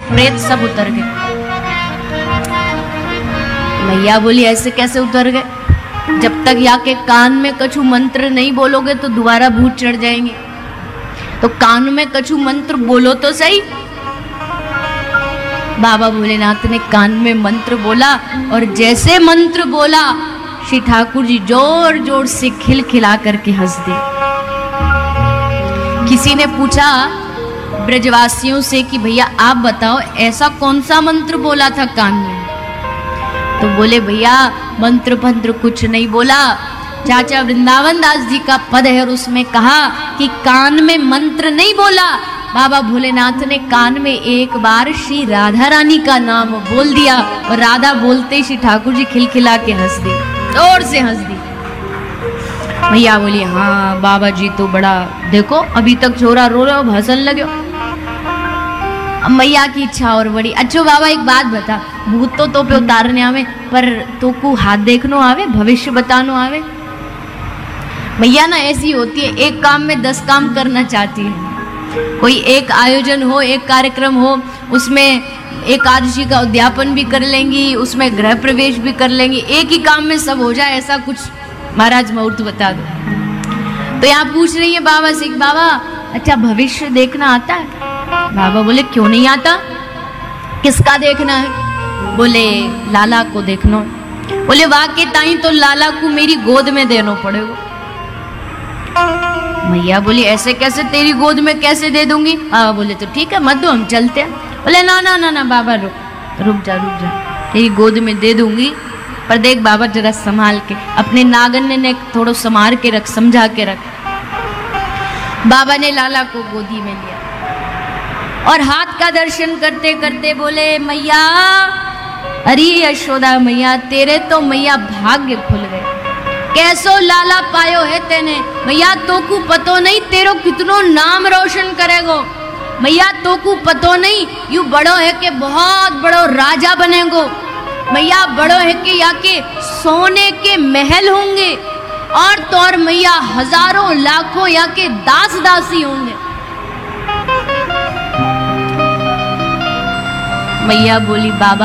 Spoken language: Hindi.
प्रेत सब उतर गए। मैया बोली ऐसे कैसे उतर गए? जब तक यहाँ के कान में कछु मंत्र नहीं बोलोगे तो दोबारा भूत चढ़ जाएंगे, तो कान में कछु मंत्र बोलो तो सही। बाबा भोलेनाथ ने कान में मंत्र बोला और जैसे मंत्र बोला श्री ठाकुर जी जोर जोर से खिलखिला करके हंस दिए। किसी ने पूछा ब्रजवासियों से कि भैया आप बताओ ऐसा कौन सा मंत्र बोला था कान में? तो बोले भैया मंत्र पंत्र कुछ नहीं बोला, चाचा वृंदावन दास जी का पद है और उसमें कहा कि कान में मंत्र नहीं बोला, बाबा भोलेनाथ ने कान में एक बार श्री राधा रानी का नाम बोल दिया और राधा बोलते ही श्री ठाकुर जी खिलखिला के हंस दी, जोर से हंस दी। भैया बोली हाँ बाबा जी तो बड़ा, देखो अभी तक छोरा रो रहे हो भाषण लगे। मैया की इच्छा और बड़ी। अच्छो बाबा एक बात बता, भूत तो पे उतारने आवे पर तो को हाथ देखनो आवे, भविष्य बतानो आवे? मैया ना ऐसी होती है, एक काम में 10 काम करना चाहती है। कोई एक आयोजन हो, एक कार्यक्रम हो, उसमें एकादशी का उद्यापन भी कर लेंगी, उसमें गृह प्रवेश भी कर लेंगी, एक ही काम में सब हो जाए ऐसा कुछ महाराज मुहूर्त बता दो। तो यहाँ पूछ रही है बाबा से, बाबा अच्छा भविष्य देखना आता है? बाबा बोले क्यों नहीं आता? किसका देखना है? बोले लाला को देखना। बोले वाकई ताई तो लाला को मेरी गोद में देना पड़ेगा। मैया बोली ऐसे कैसे, तेरी गोद में कैसे दे दूंगी? बोले तो ठीक है मत दो, हम चलते हैं। बोले ना ना ना ना बाबा रुक जा, तेरी गोद में दे दूंगी, पर देख बाबा जरा संभाल के, अपने नागन ने थोड़ा संभाल के रख, समझा के रख। बाबा ने लाला को गोदी में लिया और हाथ का दर्शन करते करते बोले मैया, अरे यशोदा मैया तेरे तो मैया भाग्य खुल गए, कैसो लाला पायो है तेने मैया, तो को पतो नहीं तेरो कितनो नाम रोशन करेगो मैया, तो को पतो नहीं यू बड़ो है के बहुत बड़ो राजा बनेगो मैया, बड़ो है के या के सोने के महल होंगे और तौर मैया हजारों लाखों या के दास दासी होंगे। मैया बोली बाबा